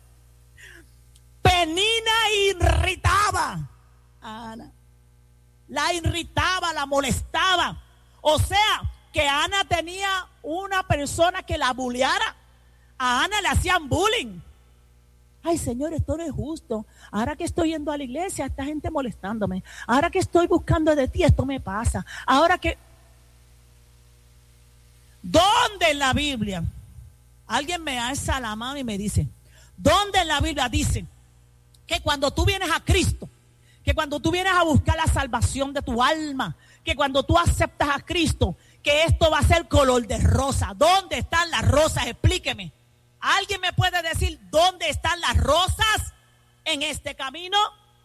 Penina irritaba a Ana. La irritaba, la molestaba. O sea, que Ana tenía una persona que la bulleara. A Ana le hacían bullying. Ay, Señor, esto no es justo. Ahora que estoy yendo a la iglesia, esta gente molestándome. Ahora que estoy buscando de ti, esto me pasa. Ahora que... ¿Dónde en la Biblia? Alguien me alza la mano y me dice, ¿dónde en la Biblia dice que cuando tú vienes a Cristo, que cuando tú vienes a buscar la salvación de tu alma, que cuando tú aceptas a Cristo, que esto va a ser color de rosa? ¿Dónde están las rosas? Explíqueme. ¿Alguien me puede decir dónde están las rosas en este camino?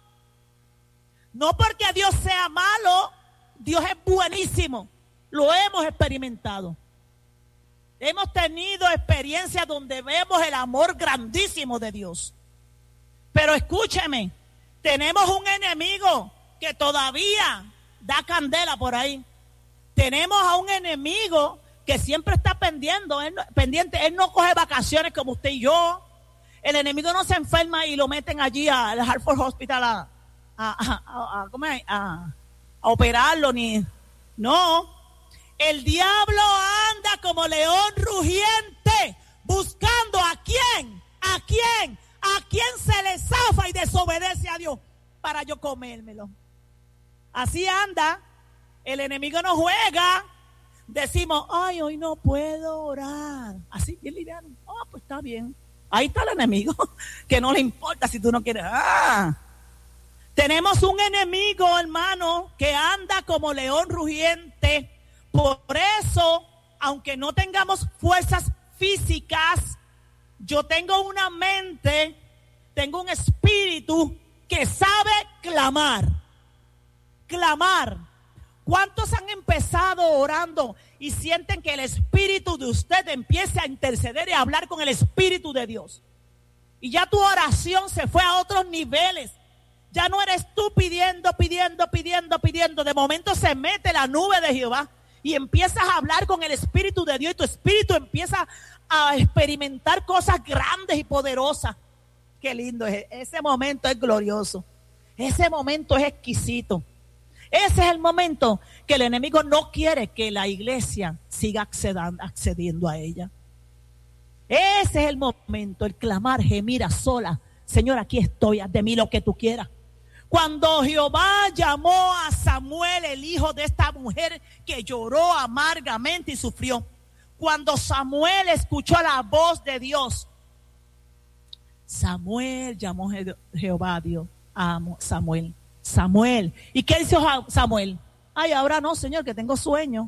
No porque Dios sea malo, Dios es buenísimo. Lo hemos experimentado. Hemos tenido experiencias donde vemos el amor grandísimo de Dios. Pero escúcheme, tenemos un enemigo que todavía da candela por ahí. Tenemos a un enemigo que siempre está pendiente, él, pendiente, él no coge vacaciones como usted y yo. El enemigo no se enferma y lo meten allí al Hartford Hospital a, a, a, a, a, ¿cómo es? a, a operarlo, ni no. El diablo anda como león rugiente, buscando a quién, a quién, a quién se le zafa y desobedece a Dios para yo comérmelo. Así anda, el enemigo no juega. Decimos, ay, hoy no puedo orar. Así, bien liviano. Ah, pues está bien. Ahí está el enemigo, que no le importa si tú no quieres. Ah, tenemos un enemigo, hermano, que anda como león rugiente. Por eso, aunque no tengamos fuerzas físicas, yo tengo una mente, tengo un espíritu que sabe clamar. Clamar. ¿Cuántos han empezado orando y sienten que el espíritu de usted empieza a interceder y a hablar con el espíritu de Dios? Y ya tu oración se fue a otros niveles. Ya no eres tú pidiendo, pidiendo, pidiendo, pidiendo. De momento se mete la nube de Jehová y empiezas a hablar con el espíritu de Dios y tu espíritu empieza a experimentar cosas grandes y poderosas. Qué lindo es. Ese momento es glorioso. Ese momento es exquisito. Ese es el momento que el enemigo no quiere que la iglesia siga accediendo a ella. Ese es el momento, el clamar, gemir a sola. Señor, aquí estoy, haz de mí lo que tú quieras. Cuando Jehová llamó a Samuel, el hijo de esta mujer que lloró amargamente y sufrió. Cuando Samuel escuchó la voz de Dios, Samuel llamó a Jehová a Dios, a Samuel. Samuel. ¿Y qué hizo Samuel? Ay, ahora no, Señor, que tengo sueño.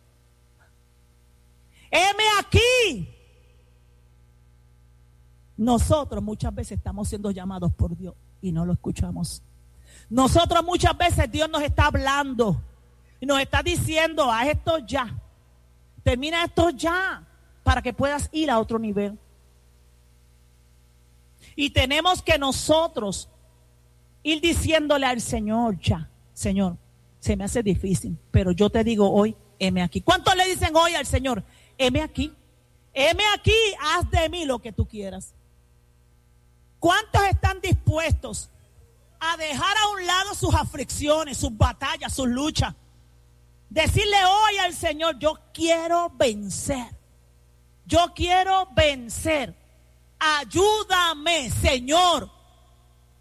Heme aquí. Nosotros muchas veces estamos siendo llamados por Dios y no lo escuchamos. Nosotros muchas veces Dios nos está hablando y nos está diciendo, haz esto ya. Termina esto ya para que puedas ir a otro nivel. Y tenemos que nosotros ir diciéndole al Señor ya, Señor, se me hace difícil, pero yo te digo hoy, heme aquí. ¿Cuántos le dicen hoy al Señor? Heme aquí, heme aquí, haz de mí lo que tú quieras. ¿Cuántos están dispuestos a dejar a un lado sus aflicciones, sus batallas, sus luchas? Decirle hoy al Señor, yo quiero vencer, yo quiero vencer. Ayúdame, Señor.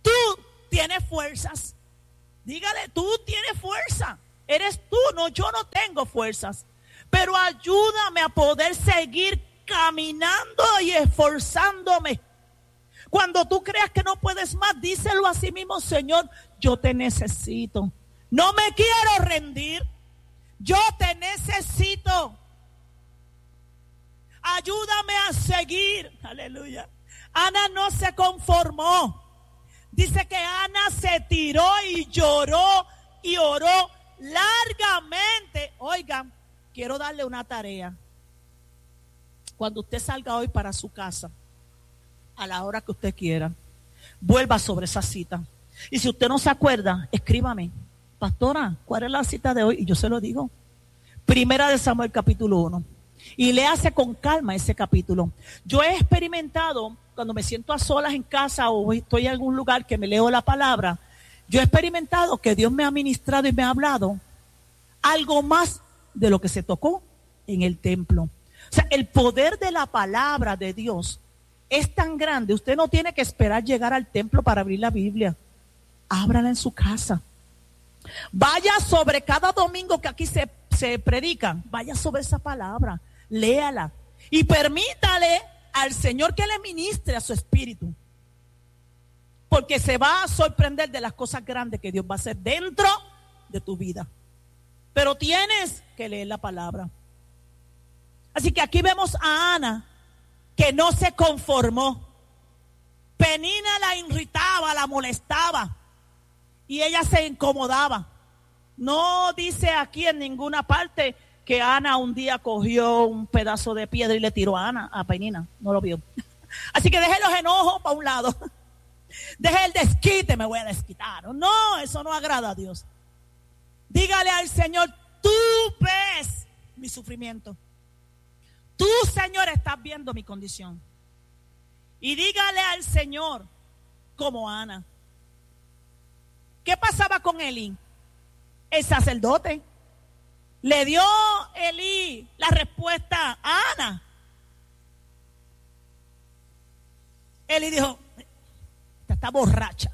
tú tienes fuerzas. Dígale, tú tienes fuerza. Eres tú, no, yo no tengo fuerzas. Pero ayúdame a poder seguir caminando y esforzándome. Cuando tú creas que no puedes más, díselo a sí mismo: Señor, yo te necesito. No me quiero rendir. Yo te necesito. Ayúdame a seguir. Aleluya. Ana no se conformó. Dice que Ana se tiró y lloró y oró largamente. Oigan, quiero darle una tarea. Cuando usted salga hoy para su casa, a la hora que usted quiera, vuelva sobre esa cita. Y si usted no se acuerda, escríbame: pastora, ¿cuál es la cita de hoy? Y yo se lo digo. Primera de Samuel, capítulo uno. Y léase con calma ese capítulo. Yo he experimentado, cuando me siento a solas en casa o estoy en algún lugar que me leo la palabra, yo he experimentado que Dios me ha ministrado y me ha hablado algo más de lo que se tocó en el templo. O sea, el poder de la palabra de Dios es tan grande. Usted no tiene que esperar llegar al templo para abrir la Biblia. Ábrala en su casa. Vaya sobre cada domingo que aquí se, se predica, vaya sobre esa palabra, léala y permítale al Señor que le ministre a su espíritu, porque se va a sorprender de las cosas grandes que Dios va a hacer dentro de tu vida. Pero tienes que leer la palabra. Así que aquí vemos a Ana, que no se conformó. Penina la irritaba, la molestaba, y ella se incomodaba. No dice aquí en ninguna parte que Ana un día cogió un pedazo de piedra y le tiró a Ana, a Penina. No lo vio. Así que deje los enojos para un lado. Deje el desquite, me voy a desquitar. No, eso no agrada a Dios. Dígale al Señor: tú ves mi sufrimiento. Tú, Señor, estás viendo mi condición. Y dígale al Señor como Ana. ¿Qué pasaba con Elí? El sacerdote. Le dio Elí la respuesta a Ana. Elí dijo: esta está borracha.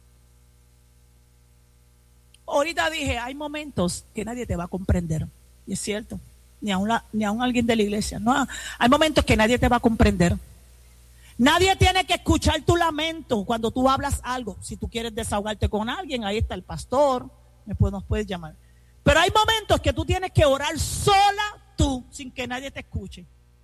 Ahorita dije, hay momentos que nadie te va a comprender. Y es cierto. Ni aun, la, ni aun alguien de la iglesia. No, hay momentos que nadie te va a comprender. Nadie tiene que escuchar tu lamento cuando tú hablas algo. Si tú quieres desahogarte con alguien, ahí está el pastor, después nos puedes llamar. Pero hay momentos que tú tienes que orar sola tú, sin que nadie te escuche.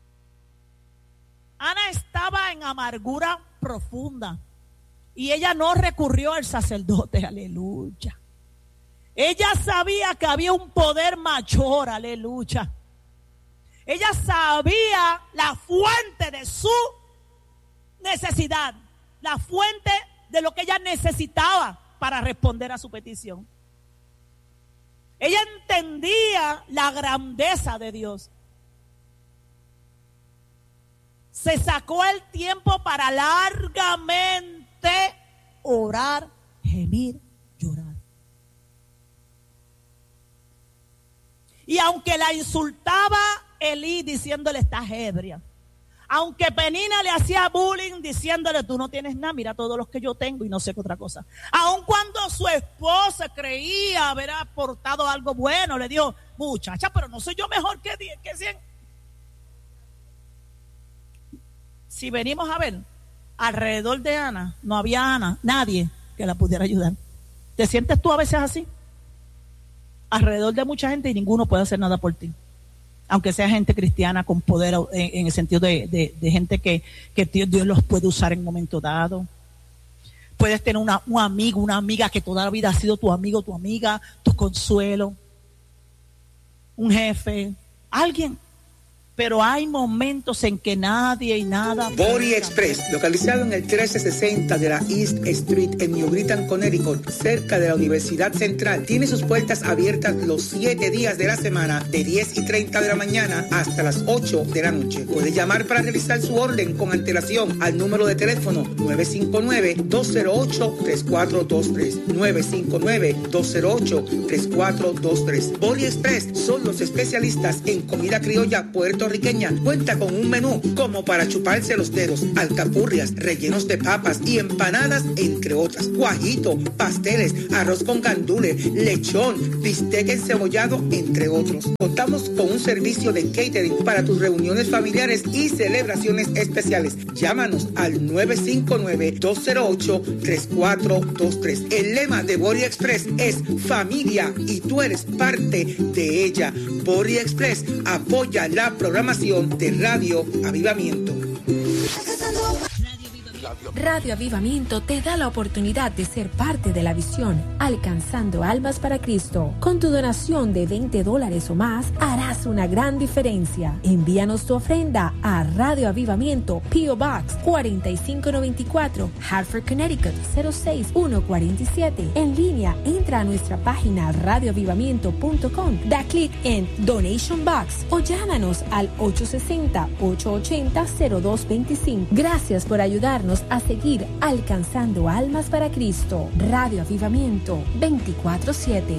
Ana estaba en amargura profunda y ella no recurrió al sacerdote, aleluya. Ella sabía que había un poder mayor, aleluya. Ella sabía la fuente de su necesidad, la fuente de lo que ella necesitaba para responder a su petición. Ella entendía la grandeza de Dios. Se sacó el tiempo para largamente orar, gemir, llorar. Y aunque la insultaba Elí diciéndole: estás ebria, aunque Penina le hacía bullying diciéndole: tú no tienes nada, mira todos los que yo tengo y no sé qué otra cosa. Aun cuando su esposa creía haber aportado algo bueno, le dijo: muchacha, pero no soy yo mejor que diez, que cien. Si venimos a ver, alrededor de Ana no había Ana, nadie que la pudiera ayudar. ¿Te sientes tú a veces así? Alrededor de mucha gente y ninguno puede hacer nada por ti. Aunque sea gente cristiana con poder en, en el sentido de, de, de gente que, que Dios, Dios los puede usar en un momento dado. Puedes tener una, un amigo, una amiga que toda la vida ha sido tu amigo, tu amiga, tu consuelo. Un jefe, alguien. Pero hay momentos en que nadie y nada. Body Express, localizado en el trece sesenta de la East Street en New Britain, Connecticut, cerca de la Universidad Central, tiene sus puertas abiertas los siete días de la semana, de diez y treinta de la mañana hasta las ocho de la noche. Puede llamar para realizar su orden con antelación al número de teléfono nueve cinco nueve, dos cero ocho, tres cuatro dos tres, nueve cinco nueve, dos cero ocho, tres cuatro dos tres. Body Express son los especialistas en comida criolla Puerto puertorriqueña cuenta con un menú como para chuparse los dedos, alcapurrias, rellenos de papas y empanadas, entre otras. Guajito, pasteles, arroz con gandules, lechón, bistec encebollado, entre otros. Contamos con un servicio de catering para tus reuniones familiares y celebraciones especiales. Llámanos al nueve cinco nueve, dos cero ocho, tres cuatro dos tres. El lema de Bori Express es familia y tú eres parte de ella. Bori Express apoya la programación de Radio Avivamiento. Radio Avivamiento te da la oportunidad de ser parte de la visión Alcanzando Almas para Cristo. Con tu donación de veinte dólares o más, harás una gran diferencia. Envíanos tu ofrenda a Radio Avivamiento, P O Box cuatro cinco nueve cuatro, Hartford, Connecticut cero seis uno cuatro siete. En línea, entra a nuestra página radio avivamiento punto com, da clic en Donation Box o llámanos al ocho seis cero, ocho ocho cero, cero dos dos cinco. Gracias por ayudarnos a seguir alcanzando almas para Cristo. Radio Avivamiento veinticuatro siete.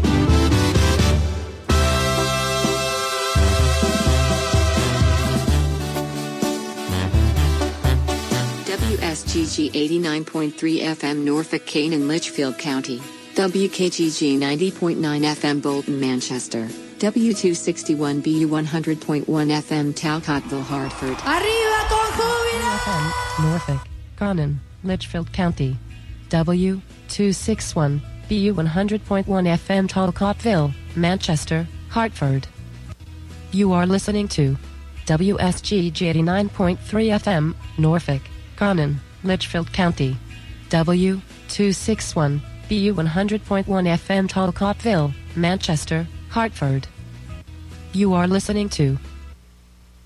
W S G G eighty-nine point three F M Norfolk, Kane and Litchfield County. W K G G ninety point nine F M Bolton, Manchester. W two sixty-one B U one hundred point one F M Talcottville, Hartford. ¡Arriba con júbilo! F M Norfolk, Conan, Litchfield County. W two sixty-one B U one hundred point one F M Talcottville, Manchester, Hartford. You are listening to W S G G eighty-nine point three F M Norfolk, Conan, Litchfield County. W two sixty-one B U one hundred point one F M Talcottville, Manchester, Hartford. You are listening to